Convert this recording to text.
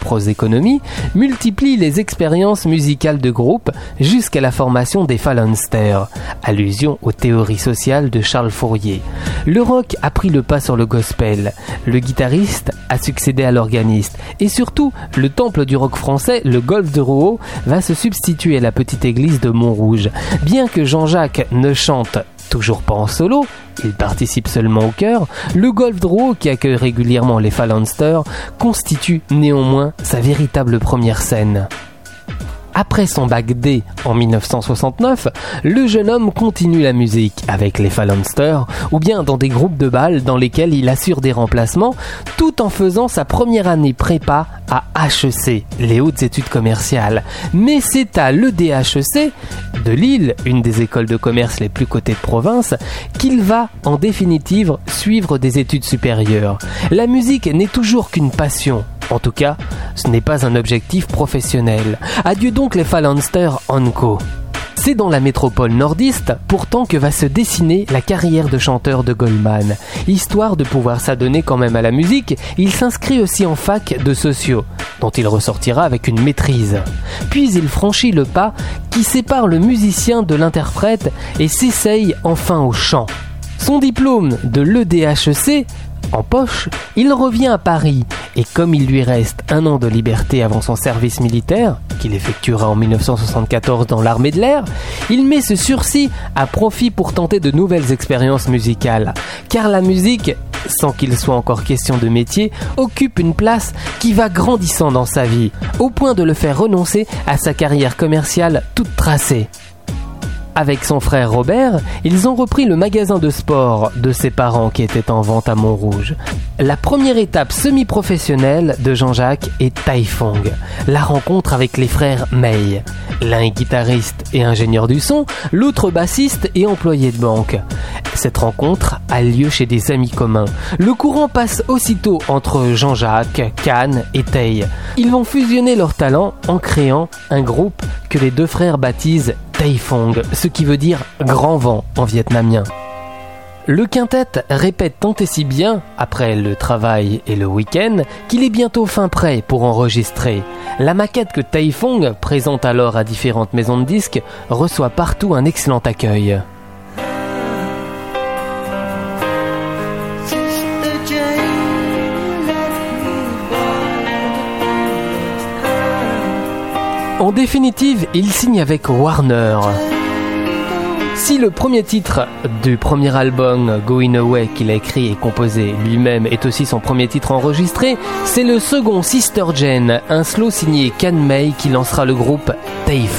prospres économies, multiplie les expériences musicales de groupe jusqu'à la formation des Phalansters, allusion aux théories sociales de Charles Fourier. Le rock a pris le pas sur le gospel, le guitariste a succédé à l'organiste, et surtout, le temple du rock français, le Golfe de Rouault, va se substituer à la petite église de Montrouge. Bien que Jean-Jacques ne chante toujours pas en solo, il participe seulement au chœur, le Golfe de Rouault, qui accueille régulièrement les Phalansters, constitue néanmoins sa véritable première scène. Après son bac D en 1969, le jeune homme continue la musique avec les Phalansters ou bien dans des groupes de bal dans lesquels il assure des remplacements tout en faisant sa première année prépa à HEC, les hautes études commerciales. Mais c'est à l'EDHEC de Lille, une des écoles de commerce les plus cotées de province, qu'il va en définitive suivre des études supérieures. La musique n'est toujours qu'une passion. En tout cas, ce n'est pas un objectif professionnel. Adieu donc les Phalansters en co. C'est dans la métropole nordiste, pourtant, que va se dessiner la carrière de chanteur de Goldman. Histoire de pouvoir s'adonner quand même à la musique, il s'inscrit aussi en fac de sociaux, dont il ressortira avec une maîtrise. Puis il franchit le pas qui sépare le musicien de l'interprète et s'essaye enfin au chant. Son diplôme de l'EDHEC en poche, il revient à Paris et comme il lui reste 1 an de liberté avant son service militaire, qu'il effectuera en 1974 dans l'armée de l'air, il met ce sursis à profit pour tenter de nouvelles expériences musicales. Car la musique, sans qu'il soit encore question de métier, occupe une place qui va grandissant dans sa vie, au point de le faire renoncer à sa carrière commerciale toute tracée. Avec son frère Robert, ils ont repris le magasin de sport de ses parents qui était en vente à Montrouge. La première étape semi-professionnelle de Jean-Jacques est Taifong, la rencontre avec les frères May. L'un est guitariste et ingénieur du son, l'autre bassiste et employé de banque. Cette rencontre a lieu chez des amis communs. Le courant passe aussitôt entre Jean-Jacques, Can et Tay. Ils vont fusionner leurs talents en créant un groupe que les deux frères baptisent Taifong, ce qui veut dire grand vent en vietnamien. Le quintet répète tant et si bien, après le travail et le week-end, qu'il est bientôt fin prêt pour enregistrer. La maquette que Taifong présente alors à différentes maisons de disques reçoit partout un excellent accueil. En définitive, il signe avec Warner. Si le premier titre du premier album, Going Away, qu'il a écrit et composé lui-même, est aussi son premier titre enregistré, c'est le second, Sister Jane, un slow signé Can May, qui lancera le groupe Taifong.